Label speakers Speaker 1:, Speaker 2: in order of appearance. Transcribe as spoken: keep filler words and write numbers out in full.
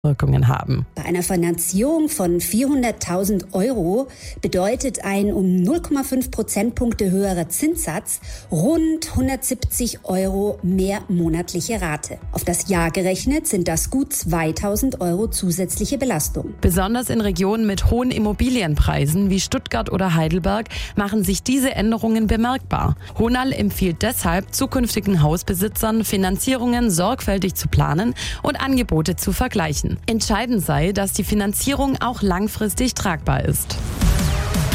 Speaker 1: Wirkungen haben.
Speaker 2: Bei einer Finanzierung von vierhunderttausend Euro bedeutet ein um null Komma fünf Prozentpunkte höherer Zinssatz rund hundertsiebzig Euro mehr monatliche Rate. Auf das Jahr gerechnet sind das gut zweitausend Euro zusätzliche Belastung.
Speaker 1: Besonders in Regionen mit hohen Immobilienpreisen wie Stuttgart oder Heidelberg machen sich diese Änderungen bemerkbar. Honal empfiehlt deshalb zukünftigen Hausbesitzern, Finanzierungen sorgfältig zu planen und Angebote zu vergleichen. Entscheidend sei, dass die Finanzierung auch langfristig tragbar ist.